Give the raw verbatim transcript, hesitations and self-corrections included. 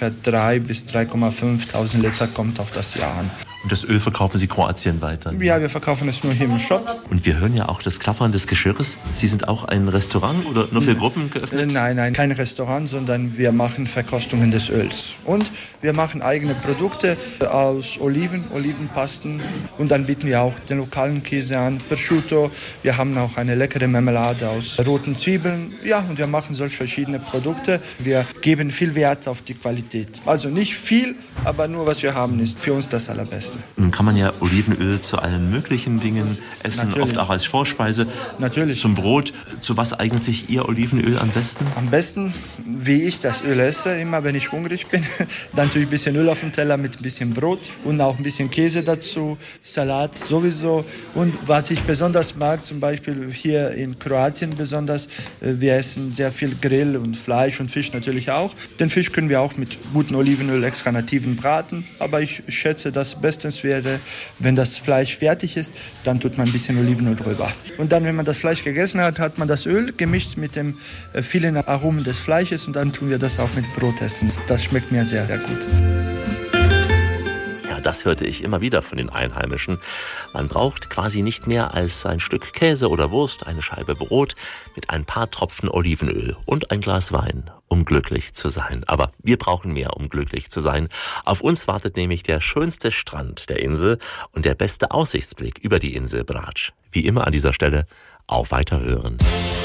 ungefähr drei bis drei Komma fünf Tausend Liter, kommt auf das Jahr an. Und das Öl verkaufen Sie Kroatien weiter? Ja, wir verkaufen es nur hier im Shop. Und wir hören ja auch das Klappern des Geschirres. Sie sind auch ein Restaurant oder nur für Gruppen geöffnet? Nein, nein, kein Restaurant, sondern wir machen Verkostungen des Öls. Und wir machen eigene Produkte aus Oliven, Olivenpasten. Und dann bieten wir auch den lokalen Käse an, Prosciutto. Wir haben auch eine leckere Marmelade aus roten Zwiebeln. Ja, und wir machen solch verschiedene Produkte. Wir geben viel Wert auf die Qualität. Also nicht viel, aber nur was wir haben, ist für uns das Allerbeste. Nun kann man ja Olivenöl zu allen möglichen Dingen essen, Natürlich. Oft auch als Vorspeise. Natürlich. Zum Brot. Zu was eignet sich Ihr Olivenöl am besten? Am besten, wie ich das Öl esse, immer wenn ich hungrig bin. Dann tue ich ein bisschen Öl auf den Teller mit ein bisschen Brot und auch ein bisschen Käse dazu, Salat sowieso. Und was ich besonders mag, zum Beispiel hier in Kroatien besonders, wir essen sehr viel Grill und Fleisch und Fisch natürlich auch. Den Fisch können wir auch mit gutem Olivenöl extra nativen braten, aber ich schätze, dass bestens wäre, wenn das Fleisch fertig ist, dann tut man ein bisschen Olivenöl drüber. Und dann, wenn man das Fleisch gegessen hat, hat man das Öl gemischt mit den vielen Aromen des Fleisches und dann tun wir das auch mit Brot essen. Das schmeckt mir sehr, sehr gut. Ja, das hörte ich immer wieder von den Einheimischen. Man braucht quasi nicht mehr als ein Stück Käse oder Wurst, eine Scheibe Brot mit ein paar Tropfen Olivenöl und ein Glas Wein, um glücklich zu sein. Aber wir brauchen mehr, um glücklich zu sein. Auf uns wartet nämlich der schönste Strand der Insel und der beste Aussichtsblick über die Insel Brač. Wie immer an dieser Stelle, auf Weiterhören.